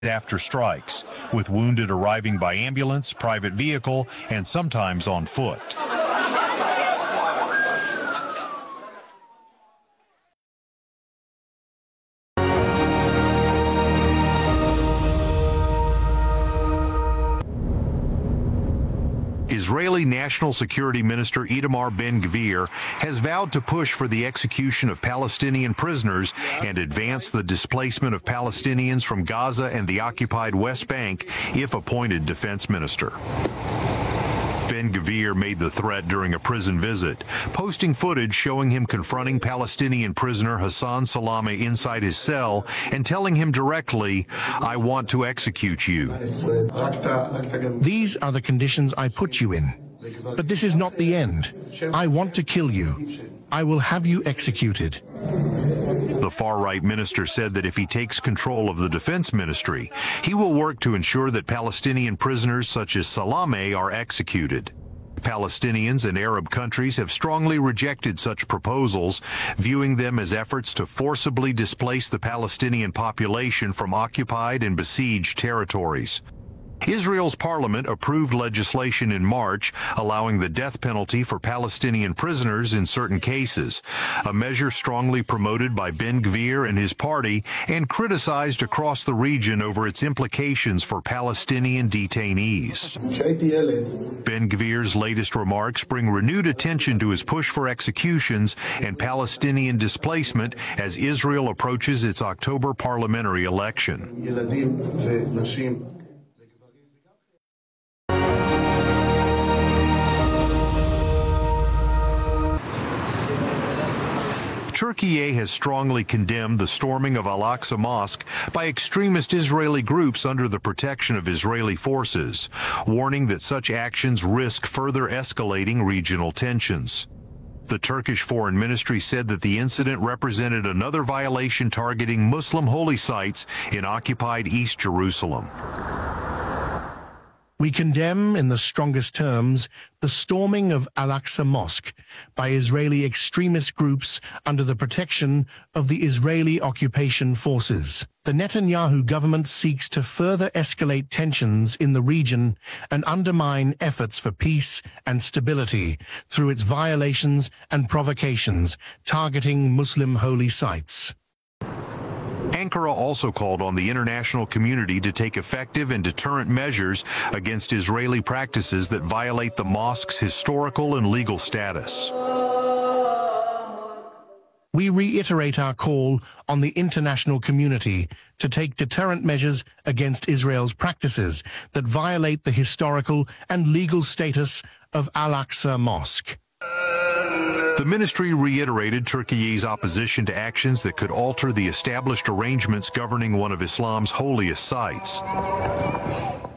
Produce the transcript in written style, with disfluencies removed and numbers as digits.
after strikes, with wounded arriving by ambulance, private vehicle, and sometimes on foot. Israeli National Security Minister Itamar Ben-Gvir has vowed to push for the execution of Palestinian prisoners and advance the displacement of Palestinians from Gaza and the occupied West Bank if appointed defense minister. Ben-Gvir made the threat during a prison visit, posting footage showing him confronting Palestinian prisoner Hassan Salameh inside his cell and telling him directly, "I want to execute you." These are the conditions I put you in. But this is not the end. I want to kill you. I will have you executed. The far-right minister said that if he takes control of the defense ministry, he will work to ensure that Palestinian prisoners such as Salameh are executed. Palestinians and Arab countries have strongly rejected such proposals, viewing them as efforts to forcibly displace the Palestinian population from occupied and besieged territories. Israel's parliament approved legislation in March allowing the death penalty for Palestinian prisoners in certain cases, a measure strongly promoted by Ben-Gvir and his party and criticized across the region over its implications for Palestinian detainees. Ben-Gvir's latest remarks bring renewed attention to his push for executions and Palestinian displacement as Israel approaches its October parliamentary election. Turkey has strongly condemned the storming of Al-Aqsa Mosque by extremist Israeli groups under the protection of Israeli forces, warning that such actions risk further escalating regional tensions. The Turkish Foreign Ministry said that the incident represented another violation targeting Muslim holy sites in occupied East Jerusalem. We condemn in the strongest terms the storming of Al-Aqsa Mosque by Israeli extremist groups under the protection of the Israeli occupation forces. The Netanyahu government seeks to further escalate tensions in the region and undermine efforts for peace and stability through its violations and provocations targeting Muslim holy sites. Ankara also called on the international community to take effective and deterrent measures against Israeli practices that violate the mosque's historical and legal status. We reiterate our call on the international community to take deterrent measures against Israel's practices that violate the historical and legal status of Al-Aqsa Mosque. The ministry reiterated Turkey's opposition to actions that could alter the established arrangements governing one of Islam's holiest sites.